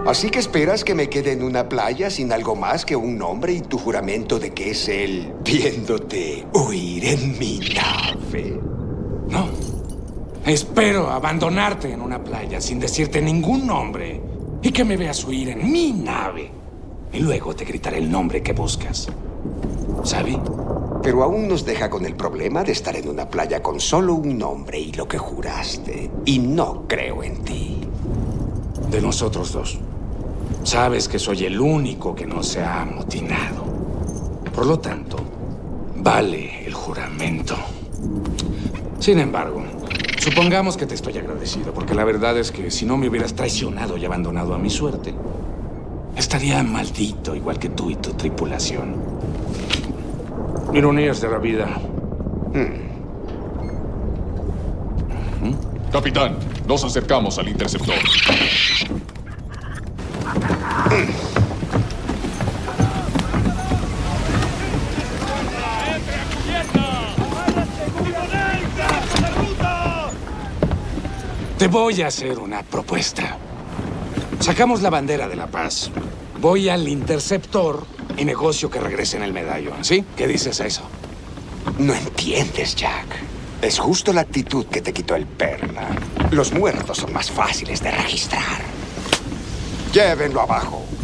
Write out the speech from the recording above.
Así que esperas que me quede en una playa sin algo más que un nombre y tu juramento de que es él viéndote huir en mi nave. No. Espero abandonarte en una playa sin decirte ningún nombre y que me veas huir en mi nave. Y luego te gritaré el nombre que buscas. ¿Sabe? Pero aún nos deja con el problema de estar en una playa con solo un nombre y lo que juraste. Y no creo en ti. De nosotros dos. Sabes que soy el único que no se ha amotinado. Por lo tanto, vale el juramento. Sin embargo, supongamos que te estoy agradecido, porque la verdad es que si no me hubieras traicionado y abandonado a mi suerte, estaría maldito igual que tú y tu tripulación. Ironías de la vida. Capitán, nos acercamos al interceptor. Te voy a hacer una propuesta. Sacamos la bandera de la paz. Voy al interceptor y negocio que regrese en el medallón, ¿sí? ¿Qué dices a eso? No entiendes, Jack. Es justo la actitud que te quitó el Perla. Los muertos son más fáciles de registrar. Llévenlo abajo.